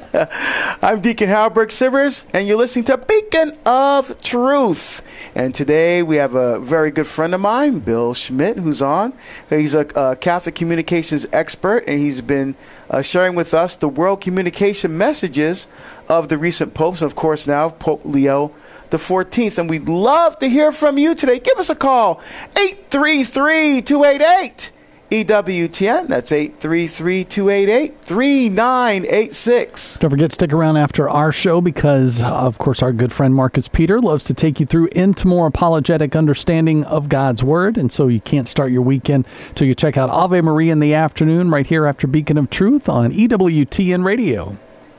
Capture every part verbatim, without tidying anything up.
I'm Deacon Halbert Sivers, and you're listening to Beacon of Truth. And today we have a very good friend of mine, Bill Schmidt, who's on. He's a, a Catholic communications expert, and he's been uh, sharing with us the world communication messages of the recent popes, and of course now Pope Leo the fourteenth. And we'd love to hear from you today. Give us a call, eight three three, two eight eight, E W T N. That's eight three three, two eight eight, three nine eight six. Don't forget to stick around after our show because, of course, our good friend Marcus Peter loves to take you through into more apologetic understanding of God's Word. And so you can't start your weekend till you check out Ave Maria in the afternoon right here after Beacon of Truth on E W T N Radio.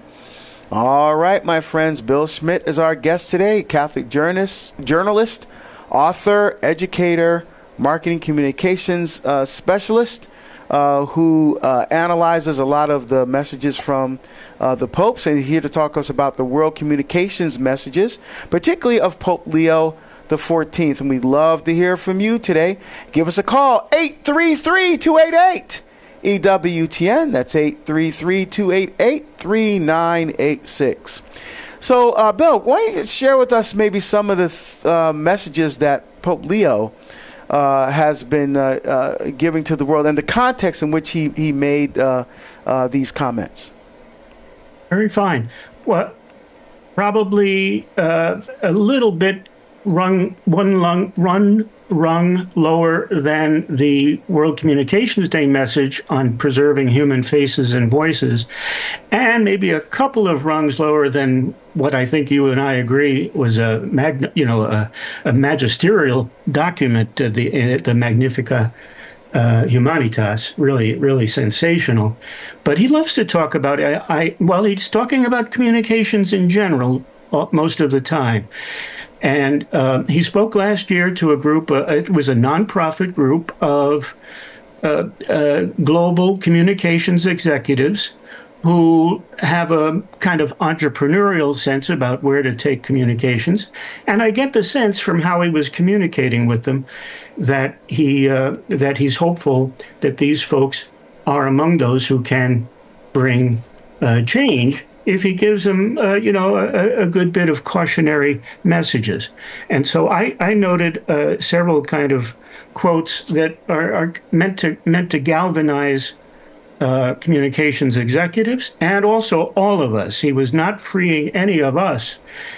All right, my friends. Bill Schmidt is our guest today, Catholic journalist, journalist, author, educator, marketing communications uh, specialist uh, who uh, analyzes a lot of the messages from uh, the popes, and he's here to talk to us about the world communications messages, particularly of Pope Leo the fourteenth. And we'd love to hear from you today. Give us a call, eight three three, two eight eight, E W T N. That's eight three three, two eight eight, three nine eight six. So, uh, Bill, why don't you share with us maybe some of the th- uh, messages that Pope Leo Uh, has been uh, uh, giving to the world, and the context in which he, he made uh, uh, these comments? Very fine. Well, probably uh, a little bit rung, one lung, run rung lower than the World Communications Day message on preserving human faces and voices, and maybe a couple of rungs lower than what I think you and I agree was a mag, you know, a, a magisterial document, uh, the uh, the Magnificat uh, Humanitas, really, really sensational. But he loves to talk about, I, I well, he's talking about communications in general uh, most of the time. And uh, he spoke last year to a group, uh, it was a nonprofit group of uh, uh, global communications executives who have a kind of entrepreneurial sense about where to take communications. And I get the sense from how he was communicating with them that he uh, that he's hopeful that these folks are among those who can bring uh, change if he gives them, uh, you know, a, a good bit of cautionary messages. And so I, I noted uh, several kind of quotes that are, are meant to meant to galvanize uh, communications executives and also all of us. He was not freeing any of us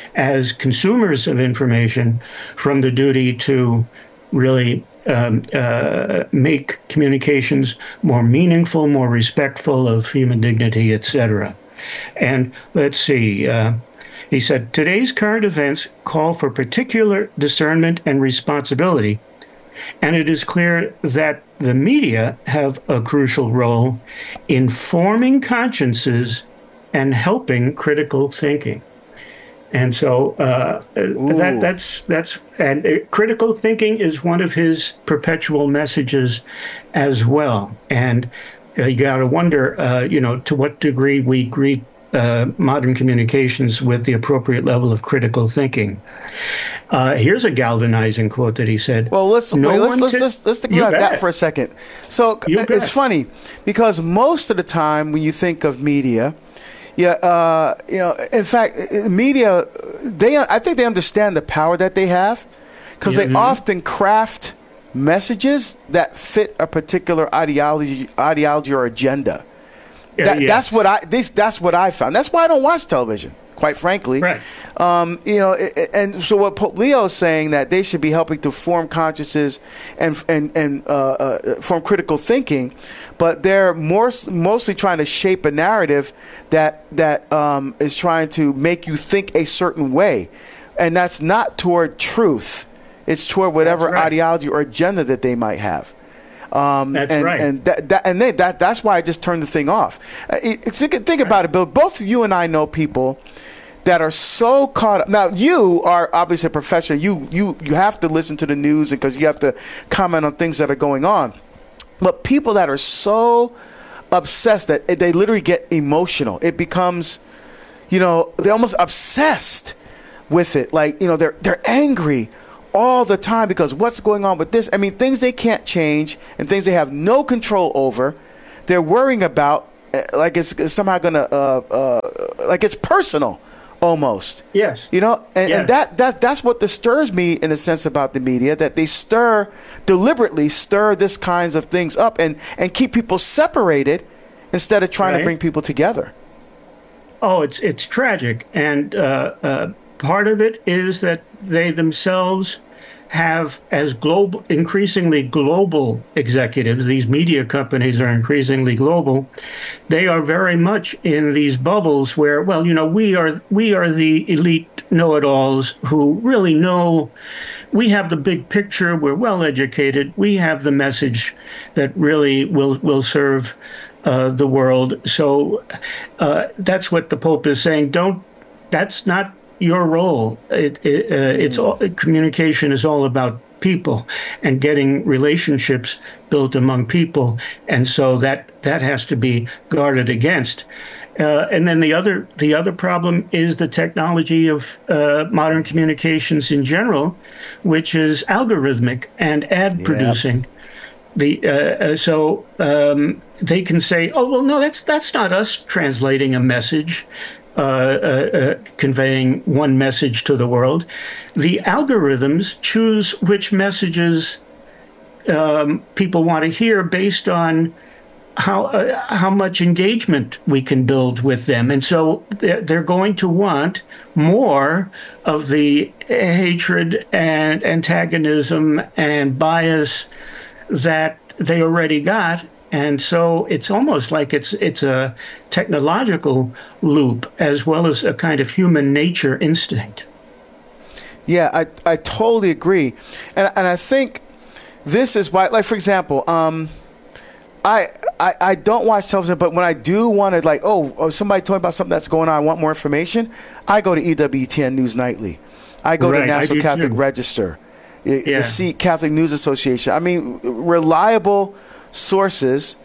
as consumers of information from the duty to really um, uh, make communications more meaningful, more respectful of human dignity, et cetera. And let's see, uh, he said, today's current events call for particular discernment and responsibility, and it is clear that the media have a crucial role in forming consciences and helping critical thinking. And so uh, that that's that's and uh, critical thinking is one of his perpetual messages as well. And Uh, you got to wonder, uh, you know, to what degree we greet uh, modern communications with the appropriate level of critical thinking. Uh, here's a galvanizing quote that he said. Well, let's no wait, let's let's, can, let's let's think about that for a second. So You it's bet. funny because most of the time when you think of media, yeah, uh, you know, in fact, media, they I think they understand the power that they have because Yeah, they mhm. often craft messages that fit a particular ideology, ideology or agenda. Yeah, That, yeah. That's what I this that's what I found. That's why I don't watch television, quite frankly. Right. Um, you know, it, it- and so what Pope Leo is saying that they should be helping to form consciences and and and uh, uh, form critical thinking, but they're more mostly trying to shape a narrative that that um, is trying to make you think a certain way, and that's not toward truth. It's toward whatever That's right. ideology or agenda that they might have. Um, That's and, right. And that, that and they, that that's why I just turned the thing off. Uh, it, it's, think about it, Bill. Both you and I know people that are so caught up. Now, you are obviously a professional. You you you have to listen to the news because you have to comment on things that are going on. But people that are so obsessed that they literally get emotional. It becomes, you know, they're almost obsessed with it. Like, you know, they're they're angry all the time because what's going on with this? I mean, things they can't change and things they have no control over. They're worrying about like it's, it's somehow going to uh, uh, like it's personal, almost. Yes. You know, and, Yes. and that that that's what disturbs me in a sense about the media, that they stir deliberately stir this kinds of things up and and keep people separated instead of trying Right. to bring people together. Oh, it's it's tragic, and uh, uh, part of it is that they themselves have, as global, increasingly global executives. These media companies are increasingly global. They are very much in these bubbles where, well, you know, we are we are the elite know-it-alls who really know. We have the big picture. We're well educated. We have the message that really will will serve uh, the world. So uh, that's what the Pope is saying. Don't. That's not your role. It, it, uh, it's all, communication is all about people and getting relationships built among people, and so that that has to be guarded against. Uh, and then the other the other problem is the technology of uh, modern communications in general, which is algorithmic and ad Yeah. producing. The uh, uh, so um, they can say, oh well, no, that's that's not us translating a message. Uh, uh, uh, conveying one message to the world. The algorithms choose which messages um, people want to hear based on how uh, how much engagement we can build with them, and so they're, they're going to want more of the hatred and antagonism and bias that they already got. And so it's almost like it's it's a technological loop as well as a kind of human nature instinct. Yeah, I, I totally agree. And and I think this is why, like, for example, um, I, I I don't watch television, but when I do want to, like, oh, oh, somebody told me about something that's going on, I want more information, I go to E W T N News Nightly. I go Right, to I National do Catholic too. Register, the Yeah. C- Catholic News Association. I mean, reliable sources